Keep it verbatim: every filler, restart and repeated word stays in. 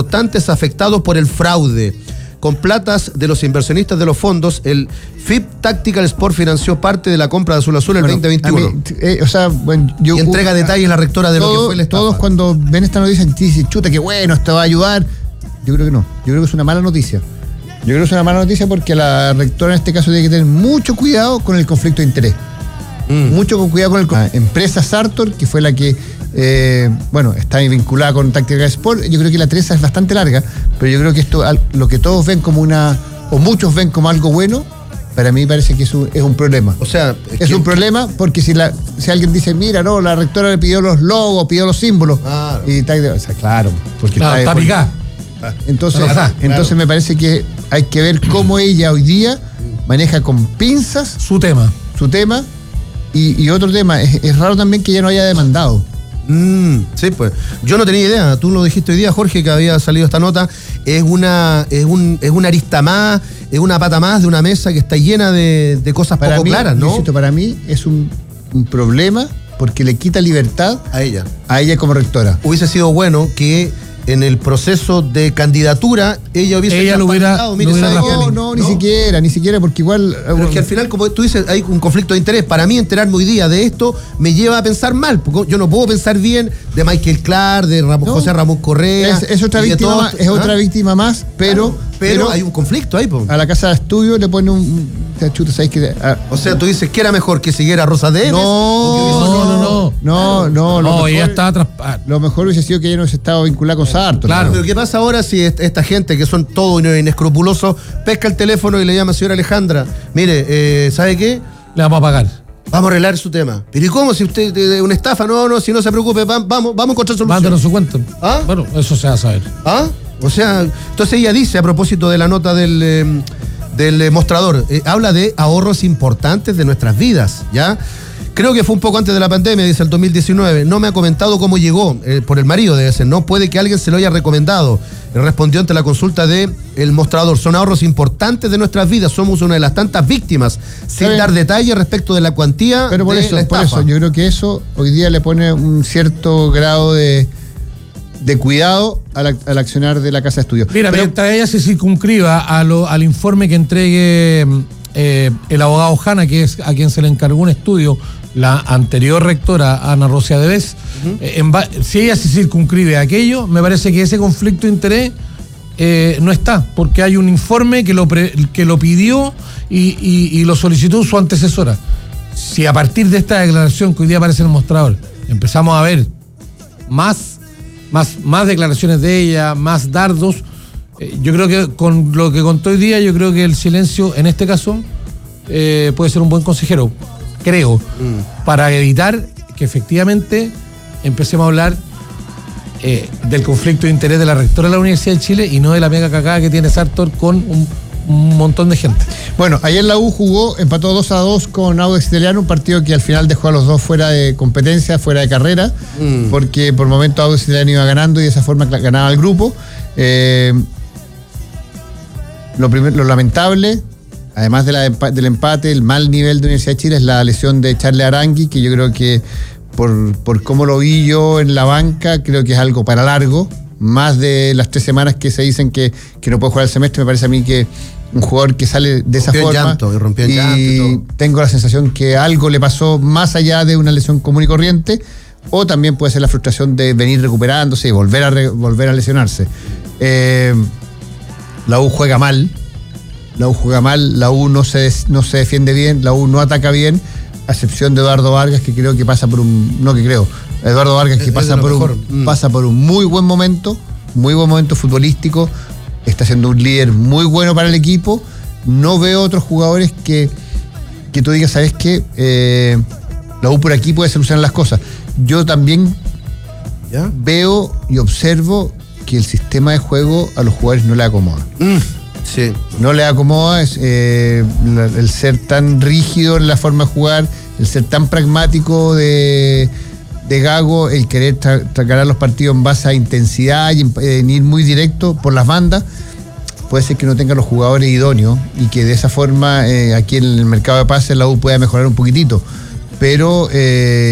importantes afectados por el fraude. Con platas de los inversionistas de los fondos, el F I P Tactical Sport financió parte de la compra de Azul Azul en el bueno, veinte veintiuno. Mí, eh, o sea, bueno, yo, y entrega uh, detalles la rectora de todo, lo que fue el estafa. Todos cuando ven esta noticia dicen, chuta, qué bueno, esto va a ayudar. Yo creo que no, yo creo que es una mala noticia. Yo creo que es una mala noticia porque la rectora en este caso tiene que tener mucho cuidado con el conflicto de interés. Mm. Mucho cuidado con el... La empresa Sartor, que fue la que, eh, bueno, está vinculada con Tactical Sport, yo creo que la trenza es bastante larga, pero yo creo que esto, lo que todos ven como una, o muchos ven como algo bueno, para mí parece que es un, es un problema. O sea... Es, es que, un problema porque si la si alguien dice, mira, no, la rectora le pidió los logos, pidió los símbolos, claro. Y Tactical, o sea, claro, porque claro, está picada. Entonces, Ajá, entonces claro. Me parece que hay que ver cómo ella hoy día maneja con pinzas su tema. Su tema. Y, y otro tema, es, es raro también que ella no haya demandado. Mm, sí, pues. Yo no tenía idea. Tú lo dijiste hoy día, Jorge, que había salido esta nota. Es una, es un, es una arista más, es una pata más de una mesa que está llena de, de cosas para poco mí, claras, ¿no? Insisto, para mí es un, un problema porque le quita libertad a ella. A ella como rectora. Hubiese sido bueno que en el proceso de candidatura ella hubiese ella lo hubiera, lo hubiera no, no, ni no. siquiera, ni siquiera, porque igual... Pero bueno, es que al final, como tú dices, hay un conflicto de interés. Para mí, enterarme hoy día de esto me lleva a pensar mal, porque yo no puedo pensar bien de Michael Clark, de Ramón, no. José Ramón Correa... Es, es, otra, víctima, todo, es ¿ah? otra víctima más, pero, claro, pero... Pero hay un conflicto ahí, po. A la casa de estudio le pone un... Chuta, ¿sabes qué? Ah, o sea, tú dices que era mejor que siguiera Rosa de no, no, no, no, no, no, no, ella está atrás. Lo mejor hubiese sido que ella no hubiese estado vinculada con Sartor. Claro. Pero ¿qué pasa ahora si esta gente que son todos inescrupulosos pesca el teléfono y le llama a señora Alejandra? Mire, eh, ¿sabe qué? Le vamos a pagar. Vamos a arreglar su tema. ¿Pero y cómo? Si usted es una estafa, no, no, si no se preocupe, vamos, vamos a encontrar solución. Mándenos su cuenta. ¿Ah? Bueno, eso se va a saber. ¿Ah? O sea, entonces ella dice a propósito de la nota del... Eh, del eh, mostrador, eh, habla de ahorros importantes de nuestras vidas, ¿ya? Creo que fue un poco antes de la pandemia, dice el dos mil diecinueve. No me ha comentado cómo llegó, eh, por el marido debe ser, ¿no? Puede que alguien se lo haya recomendado. Respondió ante la consulta de el mostrador. Son ahorros importantes de nuestras vidas, somos una de las tantas víctimas, sin dar detalles respecto de la cuantía. Pero por de eso, la por eso, yo creo que eso hoy día le pone un cierto grado de... de cuidado al, al accionar de la casa de estudio. Mira, pero, mientras ella se circunscriba a lo, al informe que entregue eh, el abogado Jana, que es a quien se le encargó un estudio, la anterior rectora Ana Rosia Debes, uh-huh. eh, en, si ella se circunscribe a aquello, me parece que ese conflicto de interés eh, no está, porque hay un informe que lo, pre, que lo pidió y, y, y lo solicitó su antecesora. Si a partir de esta declaración que hoy día aparece en el mostrador, empezamos a ver más Más, más declaraciones de ella, más dardos. Eh, yo creo que con lo que contó hoy día, yo creo que el silencio, en este caso, eh, puede ser un buen consejero, creo, mm. para evitar que efectivamente empecemos a hablar eh, del conflicto de interés de la rectora de la Universidad de Chile y no de la mega cagada que tiene Sartor con un, un montón de gente. Bueno, ayer la U jugó, empató dos a dos con Audax Italiano, un partido que al final dejó a los dos fuera de competencia, fuera de carrera, mm. porque por momentos Audax Italiano iba ganando y de esa forma ganaba el grupo. Eh, lo, primer, lo lamentable, además de la, del empate, el mal nivel de Universidad de Chile es la lesión de Charles Arangui, que yo creo que por, por cómo lo vi yo en la banca, creo que es algo para largo. Más de las tres semanas que se dicen que, que no puede jugar el semestre, me parece a mí que un jugador que sale de esa rompió forma llanto, y, rompió y, llanto y todo. Tengo la sensación que algo le pasó más allá de una lesión común y corriente, o también puede ser la frustración de venir recuperándose y volver a, re, volver a lesionarse. Eh, la U juega mal, la U juega mal, la U no se, no se defiende bien, la U no ataca bien, a excepción de Eduardo Vargas, que creo que pasa por un... no que creo, Eduardo Vargas que pasa por, un, mm. pasa por un muy buen momento, muy buen momento futbolístico, está siendo un líder muy bueno para el equipo. No veo otros jugadores que, que tú digas, ¿sabes qué? Eh, la U por aquí puede solucionar las cosas. Yo también ¿Ya? veo y observo que el sistema de juego a los jugadores no le acomoda. Mm, sí. No le acomoda es, eh, el ser tan rígido en la forma de jugar, el ser tan pragmático de... de Gago, el querer tra- tracar los partidos en base a intensidad y en, en ir muy directo por las bandas, puede ser que no tenga los jugadores idóneos y que de esa forma eh, aquí en el mercado de pases la U pueda mejorar un poquitito, pero eh,